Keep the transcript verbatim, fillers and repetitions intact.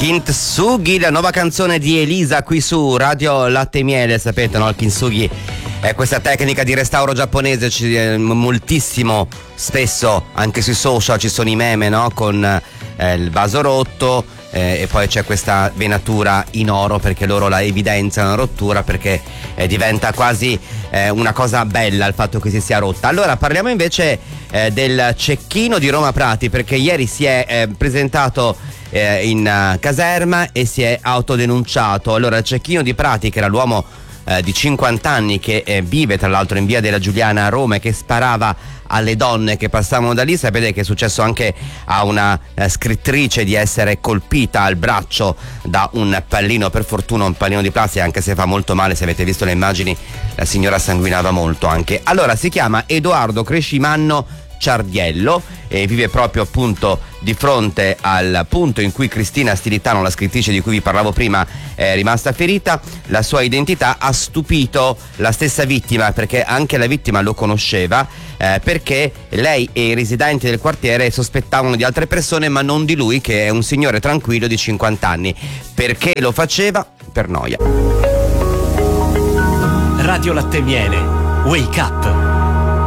Kintsugi, la nuova canzone di Elisa qui su Radio Latte e Miele. Sapete, no? Il kintsugi è questa tecnica di restauro giapponese, ci, eh, moltissimo spesso anche sui social ci sono i meme, no? Con eh, il vaso rotto eh, e poi c'è questa venatura in oro perché loro la evidenziano la rottura, perché eh, diventa quasi eh, una cosa bella il fatto che si sia rotta. Allora parliamo invece eh, del cecchino di Roma Prati, perché ieri si è eh, presentato eh, in uh, caserma e si è autodenunciato. Allora il cecchino di Prati, che era l'uomo eh, di cinquanta anni che eh, vive tra l'altro in via della Giuliana a Roma e che sparava alle donne che passavano da lì, sapete che è successo anche a una eh, scrittrice di essere colpita al braccio da un pallino, per fortuna un pallino di plastica, anche se fa molto male. Se avete visto le immagini la signora sanguinava molto anche. Allora si chiama Edoardo Crescimanno Ciardiello e vive proprio appunto di fronte al punto in cui Cristina Stilitano, la scrittrice di cui vi parlavo prima, è rimasta ferita. La sua identità ha stupito la stessa vittima, perché anche la vittima lo conosceva, eh, perché lei e i residenti del quartiere sospettavano di altre persone ma non di lui, che è un signore tranquillo di cinquanta anni. Perché lo faceva? Per noia. Radio Latte e Miele, Wake Up.